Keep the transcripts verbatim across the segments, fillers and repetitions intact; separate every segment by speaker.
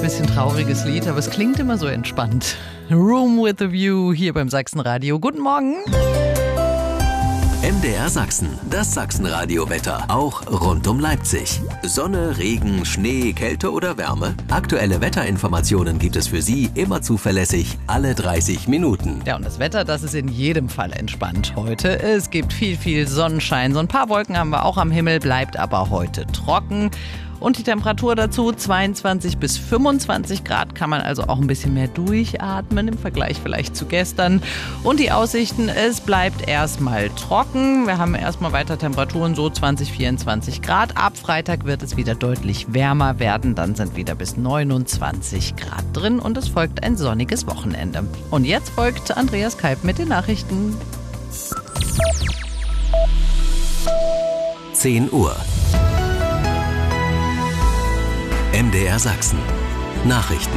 Speaker 1: Bisschen trauriges Lied, aber es klingt immer so entspannt. Room with a View hier beim Sachsenradio. Guten Morgen.
Speaker 2: M D R Sachsen, das Sachsenradio-Wetter, auch rund um Leipzig. Sonne, Regen, Schnee, Kälte oder Wärme? Aktuelle Wetterinformationen gibt es für Sie immer zuverlässig, alle dreißig Minuten.
Speaker 1: Ja, und das Wetter, das ist in jedem Fall entspannt heute. Es gibt viel, viel Sonnenschein. So ein paar Wolken haben wir auch am Himmel, bleibt aber heute trocken. Und die Temperatur dazu zweiundzwanzig bis fünfundzwanzig Grad, kann man also auch ein bisschen mehr durchatmen im Vergleich vielleicht zu gestern. Und die Aussichten, es bleibt erstmal trocken. Wir haben erstmal weiter Temperaturen so zwanzig, vierundzwanzig Grad. Ab Freitag wird es wieder deutlich wärmer werden. Dann sind wieder bis neunundzwanzig Grad drin und es folgt ein sonniges Wochenende. Und jetzt folgt Andreas Kalb mit den Nachrichten.
Speaker 2: zehn Uhr. M D R Sachsen. Nachrichten.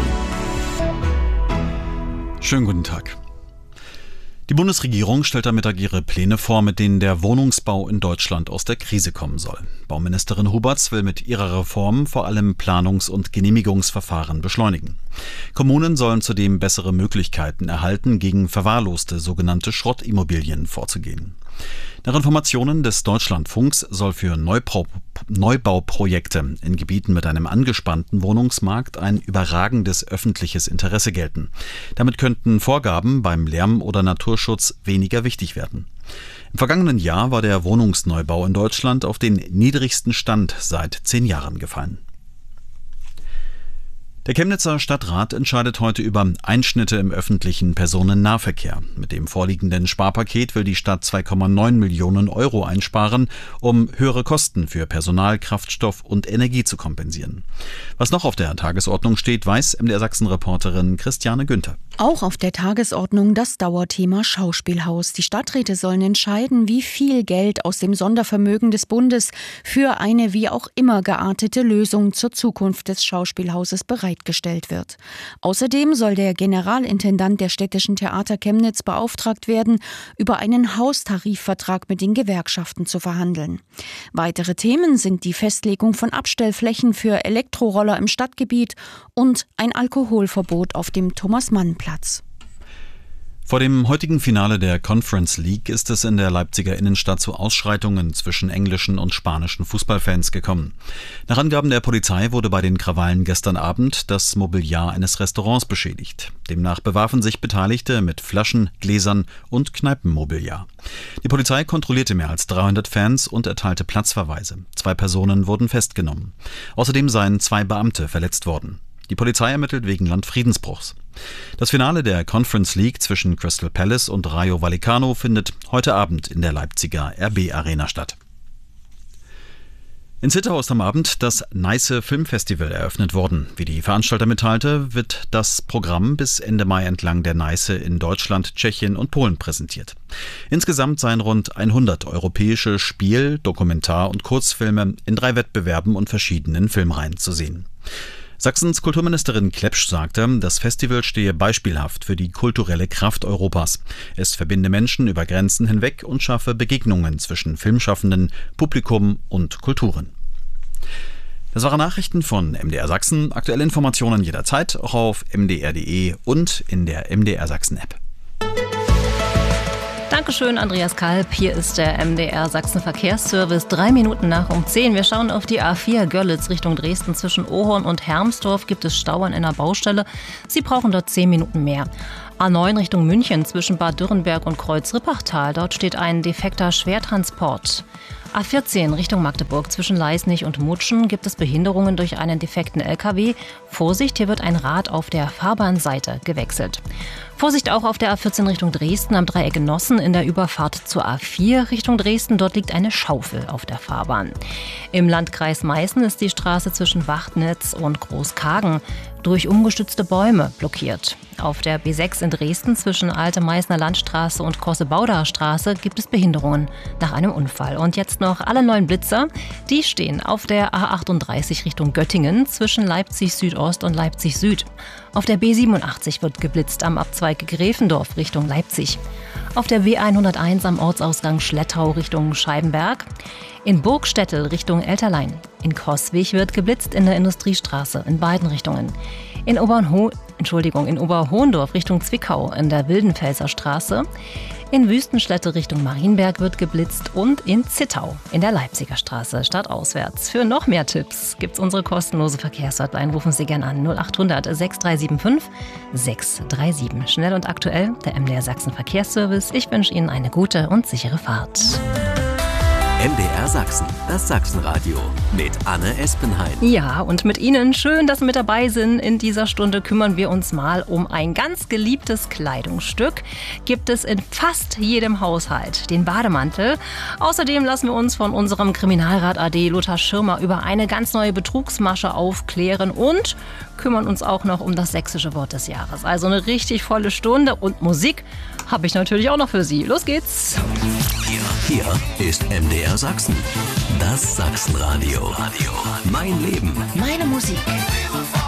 Speaker 3: Schönen guten Tag. Die Bundesregierung stellt am Mittag ihre Pläne vor, mit denen der Wohnungsbau in Deutschland aus der Krise kommen soll. Bauministerin Huberts will mit ihrer Reform vor allem Planungs- und Genehmigungsverfahren beschleunigen. Kommunen sollen zudem bessere Möglichkeiten erhalten, gegen verwahrloste sogenannte Schrottimmobilien vorzugehen. Nach Informationen des Deutschlandfunks soll für Neubau, Neubauprojekte in Gebieten mit einem angespannten Wohnungsmarkt ein überragendes öffentliches Interesse gelten. Damit könnten Vorgaben beim Lärm- oder Naturschutz weniger wichtig werden. Im vergangenen Jahr war der Wohnungsneubau in Deutschland auf den niedrigsten Stand seit zehn Jahren gefallen. Der Chemnitzer Stadtrat entscheidet heute über Einschnitte im öffentlichen Personennahverkehr. Mit dem vorliegenden Sparpaket will die Stadt zwei Komma neun Millionen Euro einsparen, um höhere Kosten für Personal, Kraftstoff und Energie zu kompensieren. Was noch auf der Tagesordnung steht, weiß M D R Sachsen-Reporterin Christiane Günther.
Speaker 4: Auch auf der Tagesordnung das Dauerthema Schauspielhaus. Die Stadträte sollen entscheiden, wie viel Geld aus dem Sondervermögen des Bundes für eine wie auch immer geartete Lösung zur Zukunft des Schauspielhauses bereitgestellt wird. Außerdem soll der Generalintendant der Städtischen Theater Chemnitz beauftragt werden, über einen Haustarifvertrag mit den Gewerkschaften zu verhandeln. Weitere Themen sind die Festlegung von Abstellflächen für Elektroroller im Stadtgebiet und ein Alkoholverbot auf dem Thomas-Mann-Platz.
Speaker 3: Vor dem heutigen Finale der Conference League ist es in der Leipziger Innenstadt zu Ausschreitungen zwischen englischen und spanischen Fußballfans gekommen. Nach Angaben der Polizei wurde bei den Krawallen gestern Abend das Mobiliar eines Restaurants beschädigt. Demnach bewarfen sich Beteiligte mit Flaschen, Gläsern und Kneipenmobiliar. Die Polizei kontrollierte mehr als dreihundert Fans und erteilte Platzverweise. Zwei Personen wurden festgenommen. Außerdem seien zwei Beamte verletzt worden. Die Polizei ermittelt wegen Landfriedensbruchs. Das Finale der Conference League zwischen Crystal Palace und Rayo Vallecano findet heute Abend in der Leipziger R B Arena statt. In Zittau ist am Abend das Neiße Filmfestival eröffnet worden. Wie die Veranstalter mitteilte, wird das Programm bis Ende Mai entlang der Neiße in Deutschland, Tschechien und Polen präsentiert. Insgesamt seien rund hundert europäische Spiel-, Dokumentar- und Kurzfilme in drei Wettbewerben und verschiedenen Filmreihen zu sehen. Sachsens Kulturministerin Klepsch sagte, das Festival stehe beispielhaft für die kulturelle Kraft Europas. Es verbinde Menschen über Grenzen hinweg und schaffe Begegnungen zwischen Filmschaffenden, Publikum und Kulturen. Das waren Nachrichten von M D R Sachsen. Aktuelle Informationen jederzeit auch auf m d r punkt d e und in der M D R Sachsen App.
Speaker 5: Dankeschön, Andreas Kalb. Hier ist der M D R Sachsen Verkehrsservice. Drei Minuten nach um zehn. Wir schauen auf die A vier Görlitz Richtung Dresden. Zwischen Ohorn und Hermsdorf gibt es Stau an einer Baustelle. Sie brauchen dort zehn Minuten mehr. A neun Richtung München zwischen Bad Dürrenberg und Kreuz-Rippachtal. Dort steht ein defekter Schwertransport. A vierzehn Richtung Magdeburg zwischen Leisnig und Mutschen gibt es Behinderungen durch einen defekten L K W. Vorsicht, hier wird ein Rad auf der Fahrbahnseite gewechselt. Vorsicht auch auf der A vierzehn Richtung Dresden am Dreieck Nossen in der Überfahrt zur A vier Richtung Dresden. Dort liegt eine Schaufel auf der Fahrbahn. Im Landkreis Meißen ist die Straße zwischen Wachtnitz und Großkagen durch umgestützte Bäume blockiert. Auf der B sechs in Dresden zwischen Alte Meißner Landstraße und Kosse-Baudacher Straße gibt es Behinderungen nach einem Unfall. Und jetzt noch alle neuen Blitzer. Die stehen auf der A achtunddreißig Richtung Göttingen zwischen Leipzig Südost und Leipzig Süd. Auf der B siebenundachtzig wird geblitzt am Abzweig Gräfendorf Richtung Leipzig. Auf der B hunderteins am Ortsausgang Schlettau Richtung Scheibenberg. In Burgstättel Richtung Elterlein. In Coswig wird geblitzt in der Industriestraße in beiden Richtungen. In Oberho- Entschuldigung, in Oberhohendorf Richtung Zwickau in der Wildenfelser Straße. In Wüstenstätte Richtung Marienberg wird geblitzt und in Zittau in der Leipziger Straße stadtauswärts. Für noch mehr Tipps gibt's unsere kostenlose Verkehrshotline. Rufen Sie gern an null acht hundert sechs drei sieben fünf sechs drei sieben. Schnell und aktuell, der M D R Sachsen Verkehrsservice. Ich wünsche Ihnen eine gute und sichere Fahrt.
Speaker 2: M D R Sachsen, das Sachsenradio mit Anne Espenheim.
Speaker 5: Ja, und mit Ihnen, schön, dass Sie mit dabei sind. In dieser Stunde kümmern wir uns mal um ein ganz geliebtes Kleidungsstück. Gibt es in fast jedem Haushalt, den Bademantel. Außerdem lassen wir uns von unserem Kriminalrat A D Lothar Schirmer über eine ganz neue Betrugsmasche aufklären und kümmern uns auch noch um das sächsische Wort des Jahres. Also eine richtig volle Stunde und Musik habe ich natürlich auch noch für Sie. Los geht's!
Speaker 2: Hier, hier ist M D R Sachsen, das Sachsenradio. Mein Leben,
Speaker 4: Meine Musik.